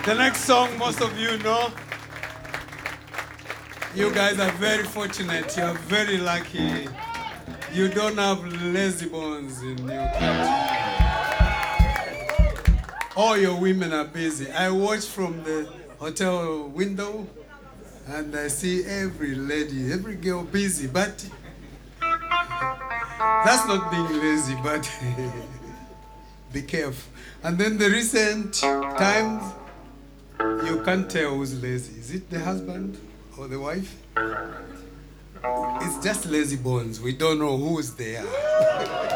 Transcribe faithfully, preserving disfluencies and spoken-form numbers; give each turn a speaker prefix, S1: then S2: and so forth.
S1: The next song, most of you know. You guys are very fortunate. You are very lucky. You don't have lazy bones in your country. All your women are busy. I watch from the hotel window and I see every lady, every girl busy, but that's not being lazy, but be careful. And then the recent times, you can't tell who's lazy. Is it the husband or the wife? It's just lazy bones. We don't know who's there.